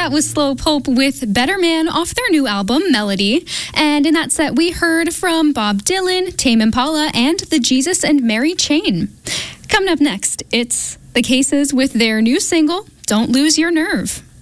That was Slow Pope with Better Man off their new album, Melody. And in that set, we heard from Bob Dylan, Tame Impala, and the Jesus and Mary Chain. Coming up next, it's The Cases with their new single, Don't Lose Your Nerve.